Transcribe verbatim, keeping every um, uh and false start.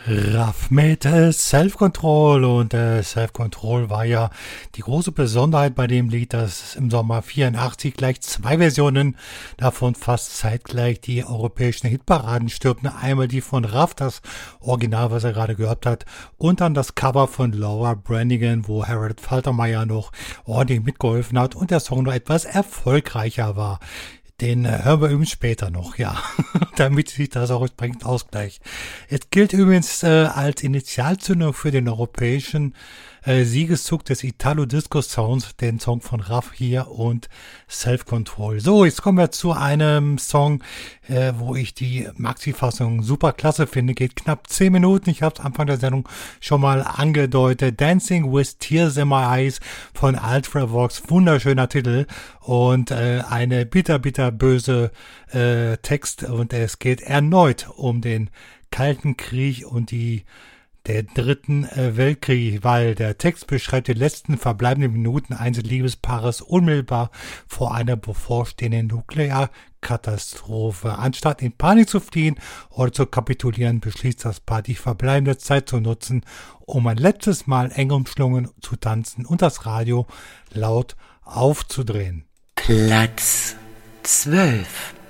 Raff mit äh, Self-Control und äh, Self-Control war ja die große Besonderheit bei dem Lied, dass im Sommer vierundachtzig gleich zwei Versionen, davon fast zeitgleich die europäischen Hitparaden stürmten. Einmal die von Raff, das Original, was er gerade gehört hat, und dann das Cover von Laura Branigan, wo Harold Faltermeyer noch ordentlich mitgeholfen hat und der Song noch etwas erfolgreicher war. Den äh, hören wir übrigens später noch, ja, damit sich das auch entsprechend ausgleicht. Es gilt übrigens äh, als Initialzündung für den europäischen äh, Siegeszug des Italo-Disco-Sounds, den Song von Raff hier und Self-Control. So, jetzt kommen wir zu einem Song, äh, wo ich die Maxi-Fassung super klasse finde. Geht knapp zehn Minuten. Ich habe es Anfang der Sendung schon mal angedeutet. Dancing with Tears in My Eyes von Ultravox. Wunderschöner Titel und äh, eine bitter, bitter böse äh, Text. Und es geht erneut um den Kalten Krieg und die der dritten äh, Weltkrieg, weil der Text beschreibt die letzten verbleibenden Minuten eines Liebespaares unmittelbar vor einer bevorstehenden Nuklearkatastrophe. Anstatt in Panik zu fliehen oder zu kapitulieren, beschließt das Paar, die verbleibende Zeit zu nutzen, um ein letztes Mal eng umschlungen zu tanzen und das Radio laut aufzudrehen. Platz zwölf.